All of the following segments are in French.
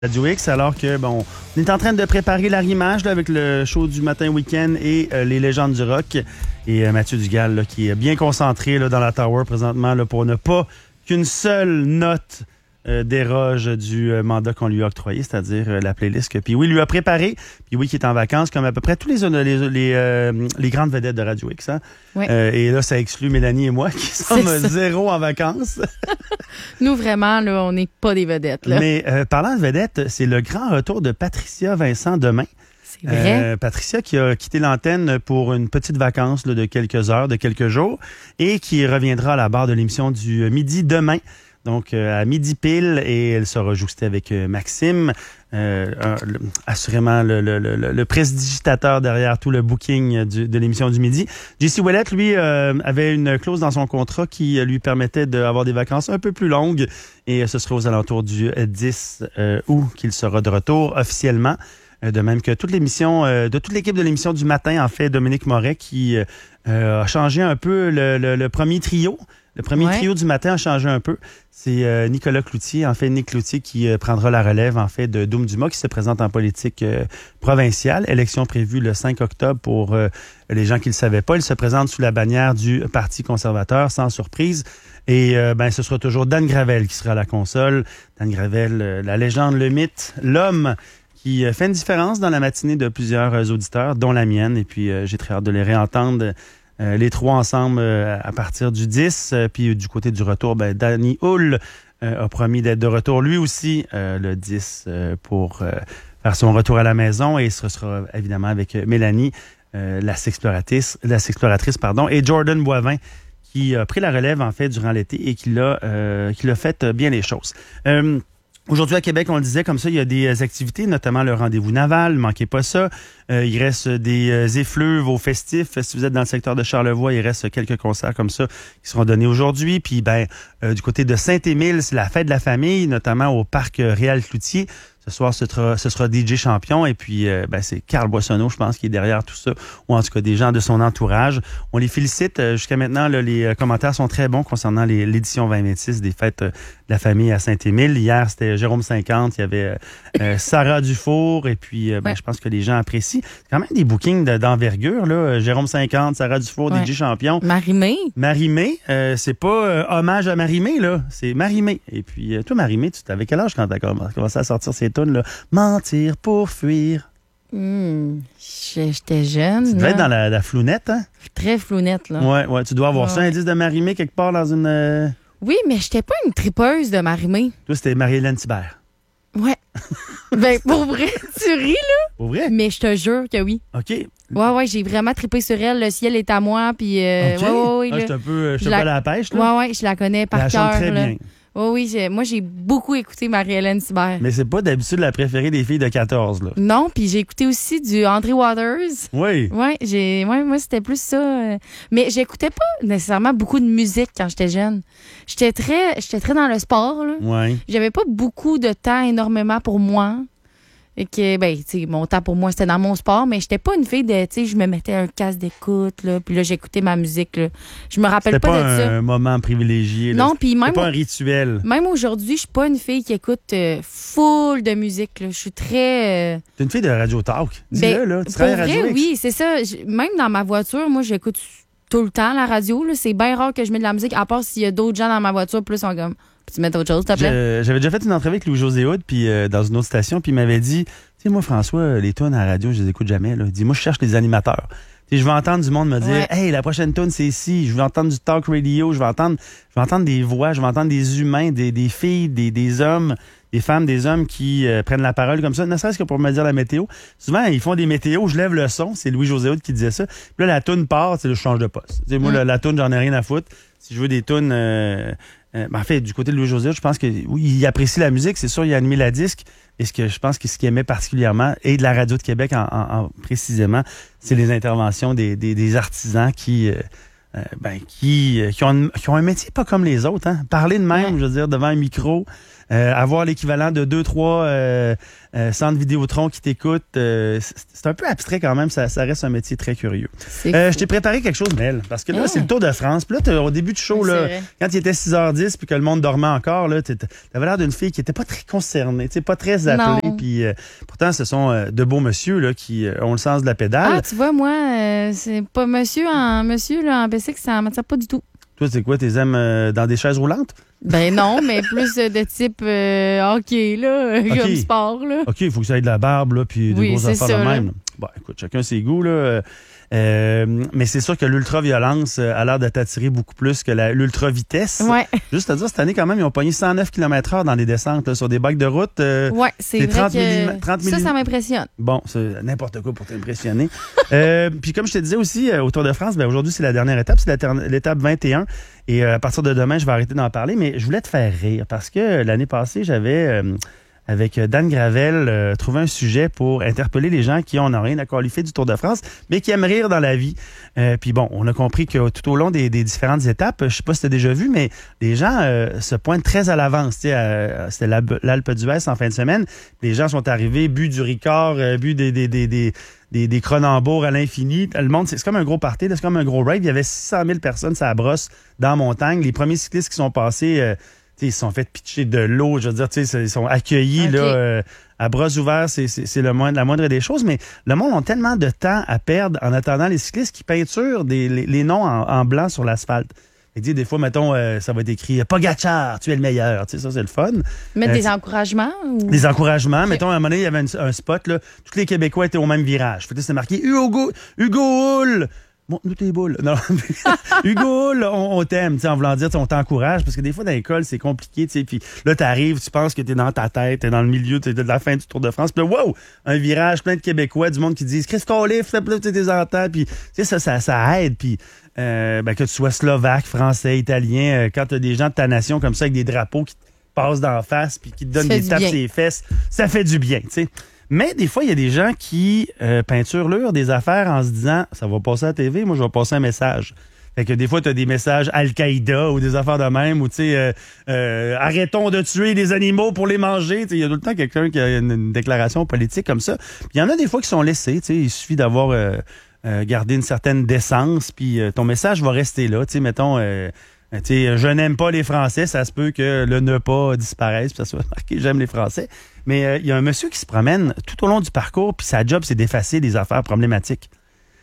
Radio X, alors que, bon, on est en train de préparer l'arrimage là, avec le show du matin week-end et les légendes du rock. Et Mathieu Dugal, là, qui est bien concentré là, dans la Tower présentement là, pour ne pas qu'une seule note déroge du mandat qu'on lui a octroyé, c'est-à-dire la playlist que Pee-Wee lui a préparée. Pee-Wee qui est en vacances, comme à peu près tous les grandes vedettes de Radio X. Hein? Oui. Et là, ça exclut Mélanie et moi qui sommes zéro en vacances. Nous, vraiment, là, on n'est pas des vedettes. Là. Mais parlant de vedettes, c'est le grand retour de Patricia Vincent demain. C'est vrai. Patricia qui a quitté l'antenne pour une petite vacance là, de quelques heures, de quelques jours, et qui reviendra à la barre de l'émission du midi demain. Donc, à midi pile, et elle sera jouxtée avec Maxime, assurément le prestidigitateur derrière tout le booking de l'émission du midi. JC Ouellette, lui, avait une clause dans son contrat qui lui permettait d'avoir des vacances un peu plus longues, et ce serait aux alentours du 10 août qu'il sera de retour officiellement. De même que toute l'émission, de toute l'équipe de l'émission du matin, en fait, Dominique Moret, qui a changé un peu le premier trio. Le premier trio du matin a changé un peu. C'est Nicolas Cloutier, en fait, Nick Cloutier, qui prendra la relève, en fait, de Doum Dumas, qui se présente en politique provinciale. Élection prévue le 5 octobre pour les gens qui ne le savaient pas. Il se présente sous la bannière du Parti conservateur, sans surprise. Et ce sera toujours Dan Gravel qui sera à la console. Dan Gravel, la légende, le mythe, l'homme qui fait une différence dans la matinée de plusieurs auditeurs, dont la mienne. Et puis, j'ai très hâte de les réentendre. Les trois ensemble à partir du 10. Puis du côté du retour, Danny Hull a promis d'être de retour lui aussi le 10 pour faire son retour à la maison. Et ce sera évidemment avec Mélanie, la sexploratrice, et Jordan Boivin, qui a pris la relève en fait durant l'été et qui l'a fait bien les choses. Aujourd'hui à Québec, on le disait, comme ça, il y a des activités, notamment le rendez-vous naval, manquez pas ça. Il reste des effluves aux festifs. Si vous êtes dans le secteur de Charlevoix, il reste quelques concerts comme ça qui seront donnés aujourd'hui. Puis du côté de Saint-Émile, c'est la fête de la famille, notamment au parc Réal-Cloutier. Ce soir, ce sera DJ Champion et puis c'est Carl Boissonneau, je pense, qui est derrière tout ça, ou en tout cas des gens de son entourage. On les félicite. Jusqu'à maintenant, là, les commentaires sont très bons concernant l'édition 2026 des fêtes de la famille à Saint-Émile. Hier, c'était Jérôme 50, il y avait Sarah Dufour et puis je pense que les gens apprécient. C'est quand même des bookings d'envergure, là. Jérôme 50, Sarah Dufour, DJ Champion. Marie-Mé. Marie-Mé, c'est pas hommage à Marie-Mé, là. C'est Marie-Mé. Et puis, toi, Marie-Mé, tu t'avais quel âge quand t'as commencé à sortir ces tunes, là? Mentir pour fuir. J'étais jeune. Tu devais être dans la flounette, hein? Très flounette, là. Ouais. Tu dois avoir ça, un indice de Marie-Mé quelque part dans une... Oui, mais j'étais pas une tripeuse de Marie-Mé. Toi, c'était Marie-Hélène Thibert. Ouais. Pour vrai, tu ris, là? Pour vrai? Mais je te jure que oui. OK. Ouais, j'ai vraiment trippé sur elle. Le ciel est à moi, puis... OK. Je suis un peu à la pêche, là. Ouais, je la connais par cœur. Elle chante très bien. Oui, moi, j'ai beaucoup écouté Marie-Hélène Thibert. Mais c'est pas d'habitude la préférée des filles de 14, là. Non, puis j'ai écouté aussi du André Waters. Oui. Moi, c'était plus ça. Mais j'écoutais pas nécessairement beaucoup de musique quand j'étais jeune. J'étais très dans le sport, là. Ouais. J'avais pas beaucoup de temps énormément pour moi. Et que, mon temps pour moi, c'était dans mon sport, mais j'étais pas une fille de, je me mettais un casque d'écoute, là, puis là, j'écoutais ma musique, là. Je me rappelle pas de ça. C'était pas un moment privilégié, là. Non, puis même. C'était pas un rituel. Même aujourd'hui, je suis pas une fille qui écoute full de musique, là. Je suis très. T'es une fille de Radio Talk. Dis-le, là. Tu travailles à Radio X. Oui, c'est ça. Même dans ma voiture, moi, j'écoute tout le temps la radio, là. C'est bien rare que je mette de la musique, à part s'il y a d'autres gens dans ma voiture, plus on comme. Peux-tu mettre autre chose, s'il te plaît? J'avais déjà fait une entrevue avec Louis-José Hood, puis dans une autre station, puis il m'avait dit, tu sais, moi, François, les tunes à la radio, je les écoute jamais, là. Il dit, moi, je cherche les animateurs. Tu sais, je veux entendre du monde me dire, hey, la prochaine tune, c'est ici. Je veux entendre du talk radio, je veux entendre des voix, je veux entendre des humains, des filles, des hommes, des femmes, des hommes qui prennent la parole comme ça, ne serait-ce que pour me dire la météo. Souvent, ils font des météos, je lève le son, c'est Louis-José Hood qui disait ça. Puis là, la toune part, je change de poste. Tu sais, moi, la toune, j'en ai rien à foutre. Si je veux des tounes... en fait, du côté de Louis-José Hood, je pense que oui, il apprécie la musique, c'est sûr, il a animé la disque. Et je pense que ce qu'il aimait particulièrement, et de la radio de Québec précisément, c'est les interventions des artisans qui ont un métier pas comme les autres. Hein? Parler de même, je veux dire, devant un micro, avoir l'équivalent de 2-3 centres Vidéotron qui t'écoutent. C'est un peu abstrait quand même, ça reste un métier très curieux. Je t'ai préparé quelque chose, Mel, parce que là, c'est le Tour de France. Puis là, au début du show, là, quand il était 6h10 puis que le monde dormait encore, là, t'avais l'air d'une fille qui était pas très concernée, pas très appelée. Puis pourtant, ce sont de beaux monsieur là, qui ont le sens de la pédale. Ah, tu vois, moi, c'est pas monsieur là, en bicycle, ça m'attire pas du tout. Toi, c'est quoi, t'es aimes dans des chaises roulantes? Ben non, mais plus de type hockey, là, comme sport, là. OK, il faut que ça ait de la barbe, là, puis de grosses affaires de même. Bon, écoute, chacun ses goûts, là. Mais c'est sûr que l'ultra-violence a l'air de t'attirer beaucoup plus que l'ultra-vitesse. Ouais. Juste à dire, cette année, quand même, ils ont pogné 109 km/h dans les descentes, là, sur des bacs de route. Ouais, c'est vrai 30 ça m'impressionne. Bon, c'est n'importe quoi pour t'impressionner. Puis comme je te disais aussi, au Tour de France, ben, aujourd'hui, c'est la dernière étape. C'est l'étape 21. Et à partir de demain, je vais arrêter d'en parler. Mais je voulais te faire rire parce que l'année passée, j'avais... avec Dan Gravel, trouver un sujet pour interpeller les gens qui n'ont rien à qualifier du Tour de France, mais qui aiment rire dans la vie. Puis bon, on a compris que tout au long des différentes étapes, je sais pas si tu as déjà vu, mais les gens se pointent très à l'avance. C'était l'Alpe d'Huez en fin de semaine. Les gens sont arrivés, bu du Ricard, bu des Cronenbourg à l'infini. Le monde, c'est comme un gros party, c'est comme un gros rave. Il y avait 600 000 personnes sur la brosse dans la montagne. Les premiers cyclistes qui sont passés... ils se sont fait pitcher de l'eau, je veux dire, ils sont accueillis là, à bras ouverts, c'est la moindre des choses, mais le monde a tellement de temps à perdre en attendant les cyclistes qui peinturent les noms en blanc sur l'asphalte. Et des fois, mettons, ça va être écrit « Pogacar, tu es le meilleur », ça c'est le fun. Mettre des encouragements? Ou... Des encouragements. Mettons, à un moment donné, il y avait un spot, là, tous les Québécois étaient au même virage. C'était marqué « Hugo Hull ». Bon, nous tes boules. Non. Hugo, là, on t'aime, en voulant dire, on t'encourage, parce que des fois, dans l'école, c'est compliqué, puis là, t'arrives, tu penses que t'es dans ta tête, t'es dans le milieu, t'es de la fin du Tour de France, puis là, wow, un virage, plein de Québécois, du monde qui disent, Chris Colliff, tu t'es entends, puis ça aide, puis que tu sois slovaque, français, italien, quand t'as des gens de ta nation comme ça, avec des drapeaux qui te passent d'en face, puis qui te donnent des tapes sur les fesses, ça fait du bien, tu sais. Mais des fois, il y a des gens qui peinturent des affaires en se disant « ça va passer à la TV, moi je vais passer un message ». Fait que des fois, tu as des messages Al-Qaïda ou des affaires de même, ou tu sais, arrêtons de tuer les animaux pour les manger. Il y a tout le temps quelqu'un qui a une déclaration politique comme ça. Puis il y en a des fois qui sont laissés, il suffit d'avoir gardé une certaine décence, puis ton message va rester là. Mettons... je n'aime pas les Français, ça se peut que le ne pas disparaisse, puis ça soit marqué j'aime les Français. Mais il y a un monsieur qui se promène tout au long du parcours, puis sa job, c'est d'effacer des affaires problématiques.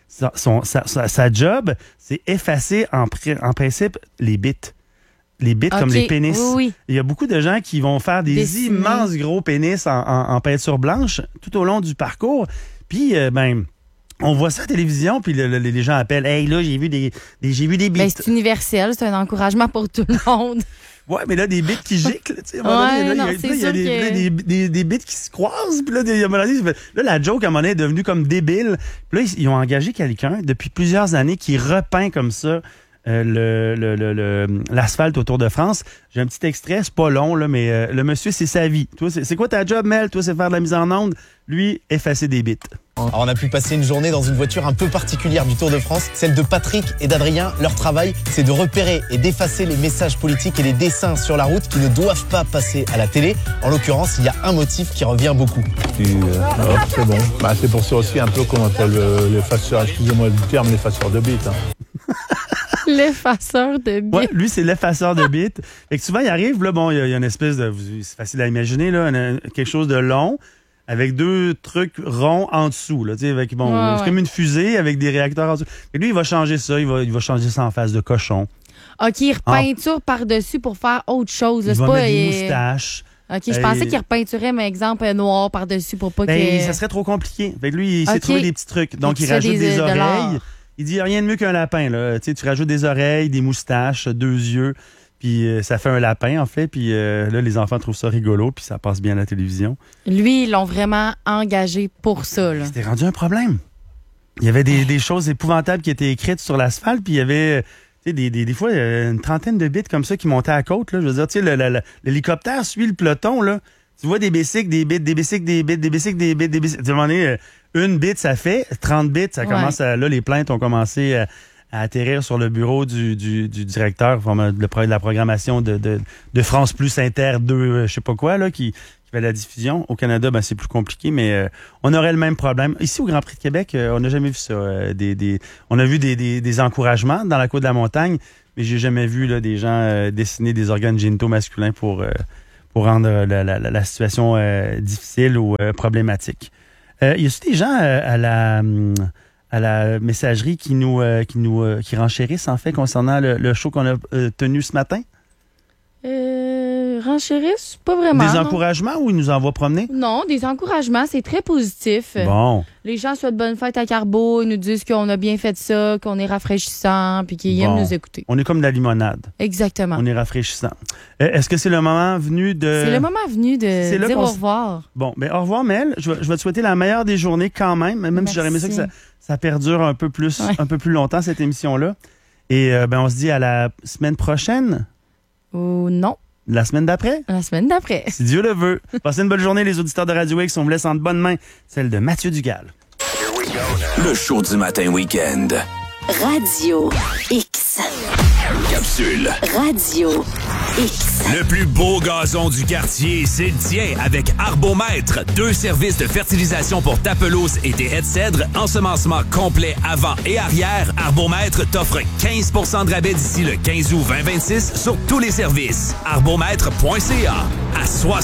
Sa job, c'est effacer en principe les bits. Les bits comme les pénis. Oui. Il y a beaucoup de gens qui vont faire des immenses gros pénis en peinture blanche tout au long du parcours. Puis, on voit ça à la télévision, puis les gens appellent « Hey, là, j'ai vu des bits. » Ben, c'est universel, c'est un encouragement pour tout le monde. Ouais, mais là, des bits qui giclent, tu sais. Il y a des bits qui se croisent, puis là, la joke, à un moment donné, est devenue comme débile. Puis là, ils ont engagé quelqu'un depuis plusieurs années qui repeint comme ça l'asphalte au Tour de France. J'ai un petit extrait, c'est pas long, là, mais le monsieur, c'est sa vie. Toi, c'est quoi ta job, Mel? Toi, c'est faire de la mise en onde. Lui, effacer des bits. Alors on a pu passer une journée dans une voiture un peu particulière du Tour de France, celle de Patrick et d'Adrien. Leur travail, c'est de repérer et d'effacer les messages politiques et les dessins sur la route qui ne doivent pas passer à la télé. En l'occurrence, il y a un motif qui revient beaucoup. C'est bon. C'est pour ça aussi un peu qu'on appelle l'effaceur, excusez-moi du terme, l'effaceur de bits. L'effaceur de bits. Ouais, lui, c'est l'effaceur de bits. Fait que souvent, il arrive, là, bon, il y a une espèce de... C'est facile à imaginer, là, quelque chose de long, avec deux trucs ronds en dessous, là, tu sais, avec, c'est comme une fusée avec des réacteurs en dessous. Et lui, il va changer ça, il va changer ça en face de cochon. OK, il repeinture par-dessus pour faire autre chose. Il va mettre des moustaches. OK, je pensais qu'il repeinturait, par exemple, noir par-dessus pour pas que... Ça serait trop compliqué. Fait que lui, il s'est trouvé des petits trucs. Donc, il rajoute des oreilles. Il dit rien de mieux qu'un lapin, là. Tu sais, tu rajoutes des oreilles, des moustaches, 2 yeux, puis ça fait un lapin, en fait. Puis là, les enfants trouvent ça rigolo, puis ça passe bien à la télévision. Lui, ils l'ont vraiment engagé pour ça, là. C'était rendu un problème. Il y avait des choses épouvantables qui étaient écrites sur l'asphalte, puis il y avait... Des fois, une trentaine de bits comme ça qui montaient à la côte, là. Je veux dire, tu sais, l'hélicoptère suit le peloton, là. Tu vois des bicycles, des bits, des bicycles, des bits, des bicycles, des bits, des bicycles. À un moment donné, une bit, ça fait 30 bits. Ça commence à, là, les plaintes ont commencé à atterrir sur le bureau du directeur de la programmation de France Plus Inter 2, je sais pas quoi, là, qui fait la diffusion. Au Canada, c'est plus compliqué, mais on aurait le même problème. Ici, au Grand Prix de Québec, on n'a jamais vu ça. On a vu des encouragements dans la Côte de la Montagne, mais j'ai jamais vu là, des gens dessiner des organes génitaux masculins pour rendre la situation difficile ou problématique. Y a-t-il des gens à la messagerie qui renchérissent en fait concernant le show qu'on a tenu ce matin? Renchérissent? Pas vraiment. Des encouragements ou ils nous envoient promener? Non, des encouragements, c'est très positif. Bon. Les gens souhaitent bonne fête à Carbo, ils nous disent qu'on a bien fait ça, qu'on est rafraîchissant, puis qu'ils aiment nous écouter. On est comme de la limonade. Exactement. On est rafraîchissant. Est-ce que c'est le moment venu de... C'est le moment venu de dire au revoir. Bon, au revoir, Mel. Je vais te souhaiter la meilleure des journées quand même Merci. Si j'aurais aimé ça que ça perdure un peu plus longtemps, cette émission-là. Et on se dit à la semaine prochaine. Ou non. La semaine d'après? La semaine d'après. Si Dieu le veut. Passez une bonne journée, les auditeurs de Radio X. On vous laisse en de bonnes mains. Celle de Mathieu Dugal. Le show du matin week-end. Radio X. Capsule. Radio X. Le plus beau gazon du quartier, c'est le tien avec Arbomètre. 2 services de fertilisation pour ta pelouse et tes haies de cèdre. Ensemencement complet avant et arrière. Arbomètre t'offre 15 % de rabais d'ici le 15 août 2026 sur tous les services. Arbomètre.ca. À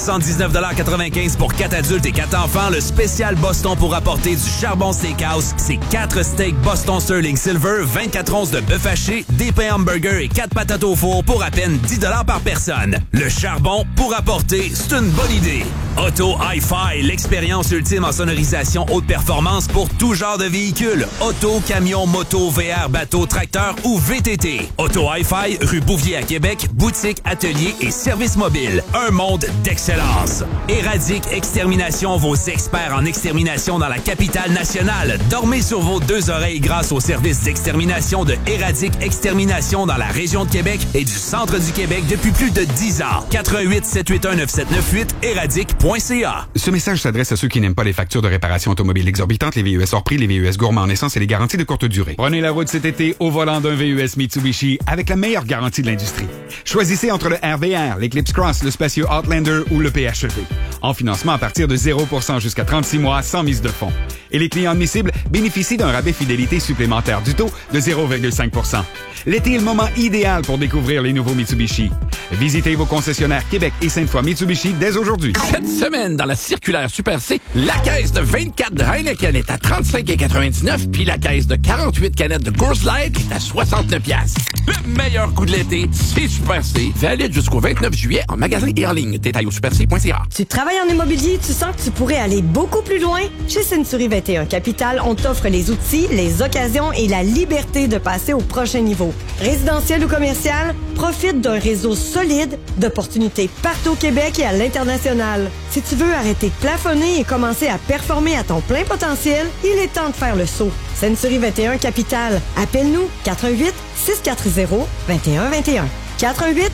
79,95 $ pour 4 adultes et 4 enfants, le spécial Boston pour apporter du charbon steakhouse. C'est 4 steaks Boston Sterling Silver, 24 onces de bœuf haché, des pains hamburgers et 4 patates au four pour à peine 10 $ par personne. Le charbon pour apporter, c'est une bonne idée. Auto Hi-Fi, l'expérience ultime en sonorisation haute performance pour tout genre de véhicules. Auto, camion, moto, VR, bateau, tracteur ou VTT. Auto Hi-Fi, rue Bouvier à Québec, boutique, atelier et service mobile. Un monde d'excellence. Éradique Extermination, vos experts en extermination dans la capitale nationale. Dormez sur vos 2 oreilles grâce au service d'extermination de Éradique Extermination dans la région de Québec et du centre du Québec depuis plus de 10 ans. 88 781 9798 éradique.ca. Ce message s'adresse à ceux qui n'aiment pas les factures de réparation automobile exorbitantes, les VUS hors prix, les VUS gourmands en essence et les garanties de courte durée. Prenez la route cet été au volant d'un VUS Mitsubishi avec la meilleure garantie de l'industrie. Choisissez entre le RVR, l'Eclipse Cross, le spacieux Outlander ou le PHEV. En financement à partir de 0% jusqu'à 36 mois sans mise de fonds. Et les clients admissibles bénéficient d'un rabais fidélité supplémentaire du taux de 0,5%. L'été est le moment idéal pour découvrir les nouveaux Mitsubishi. Visitez vos concessionnaires Québec et Sainte-Foy Mitsubishi dès aujourd'hui. Cette semaine, dans la circulaire Super C, la caisse de 24 de Heineken est à 35,99 puis la caisse de 48 canettes de Coors Light est à 69 $. Le meilleur coup de l'été, c'est Super C. Valide jusqu'au 29 juillet en magasin et en ligne. Détail au superc.ca. Tu travailles en immobilier, tu sens que tu pourrais aller beaucoup plus loin? Chez Century 21 Capital, on t'offre les outils, les occasions et la liberté de passer au prochain niveau. Résidentiel ou commercial, profite d'un réseau solide d'opportunités partout au Québec et à l'international. Si tu veux arrêter de plafonner et commencer à performer à ton plein potentiel, il est temps de faire le saut. Century 21 Capital. Appelle-nous 88 640 2121. 88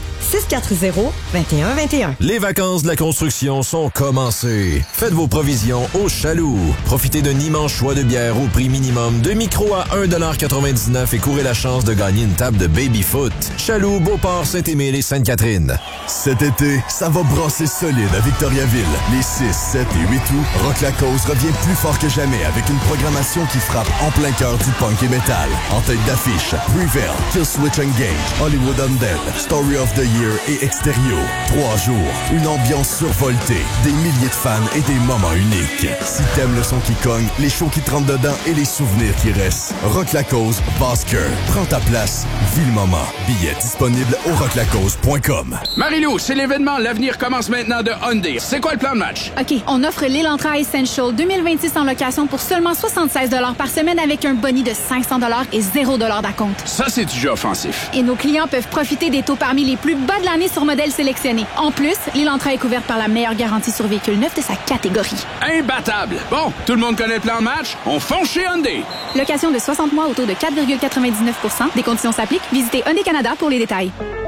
640 2121. Les vacances de la construction sont commencées. Faites vos provisions au Chaloux. Profitez d'un immense choix de bières au prix minimum de micro à 1,99 $ et courez la chance de gagner une table de baby-foot. Chaloux, Beauport, Saint-Émile et Sainte-Catherine. Cet été, ça va brasser solide à Victoriaville. Les 6, 7 et 8 août, Rock La Cause revient plus fort que jamais avec une programmation qui frappe en plein cœur du punk et metal. En tête d'affiche, Prevail, Killswitch Engage, Hollywood Undead, Story of the Year et Extérieur. 3 jours, une ambiance survoltée, des milliers de fans et des moments uniques. Si t'aimes le son qui cogne, les shows qui te rentrent dedans et les souvenirs qui restent, Rock La Cause, Basker. Prends ta place, vis le moment. Billets disponibles au rocklacause.com. Marie-Lou, c'est l'événement L'avenir commence maintenant de Hyundai. C'est quoi le plan de match? OK, on offre l'Elantra Essential 2026 en location pour seulement 76 $ par semaine avec un boni de 500 $ et 0 $ d'acompte. Ça, c'est du jeu offensif. Et nos clients peuvent profiter des taux parmi les plus bas de l'année sur modèles sélectionnés. En plus, l'Elantra est couverte par la meilleure garantie sur véhicule neuf de sa catégorie. Imbattable! Bon, tout le monde connaît le plan de match? On fonce chez Hyundai! Location de 60 mois au taux de 4,99 %. Des conditions s'appliquent. Visitez Hyundai Canada pour les détails.